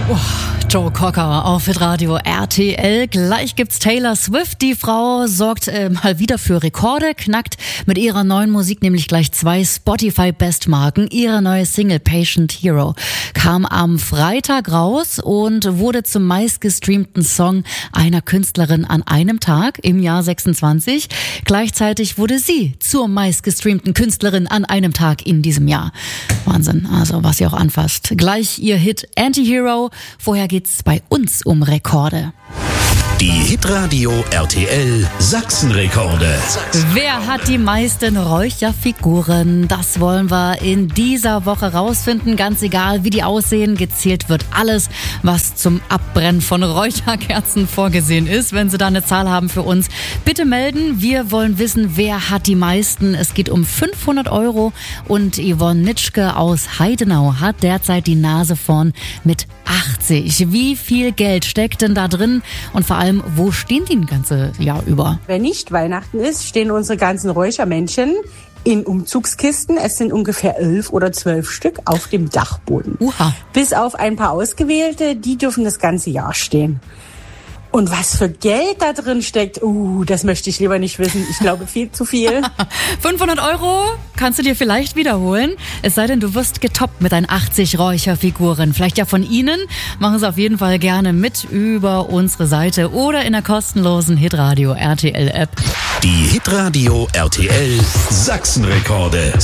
Joe Cocker auf Hitradio RTL. Gleich gibt's Taylor Swift. Die Frau sorgt mal wieder für Rekorde, knackt mit ihrer neuen Musik nämlich gleich 2 Spotify-Bestmarken. Ihre neue Single Patient Hero kam am Freitag raus und wurde zum meistgestreamten Song einer Künstlerin an einem Tag im Jahr 26. Gleichzeitig wurde sie zur meistgestreamten Künstlerin an einem Tag in diesem Jahr. Wahnsinn, also was sie auch anfasst. Gleich ihr Hit Anti-Hero. Vorher geht's bei uns um Rekorde. Die Hitradio RTL Sachsenrekorde. Wer hat die meisten Räucherfiguren? Das wollen wir in dieser Woche rausfinden. Ganz egal, wie die aussehen, gezählt wird alles, was zum Abbrennen von Räucherkerzen vorgesehen ist. Wenn Sie da eine Zahl haben für uns, bitte melden. Wir wollen wissen, wer hat die meisten. Es geht um 500 € und Yvonne Nitschke aus Heidenau hat derzeit die Nase vorn mit 80. Wie viel Geld steckt denn da drin? Und vor allem, wo stehen die ein ganzes Jahr über? Wenn nicht Weihnachten ist, stehen unsere ganzen Räuchermännchen in Umzugskisten. Es sind ungefähr 11 oder 12 Stück auf dem Dachboden. Bis auf ein paar ausgewählte, die dürfen das ganze Jahr stehen. Und was für Geld da drin steckt, das möchte ich lieber nicht wissen. Ich glaube, viel zu viel. 500 € kannst du dir vielleicht wiederholen. Es sei denn, du wirst getoppt mit deinen 80 Räucherfiguren. Vielleicht ja von Ihnen. Machen Sie auf jeden Fall gerne mit über unsere Seite oder in der kostenlosen Hitradio RTL App. Die Hitradio RTL Sachsenrekorde.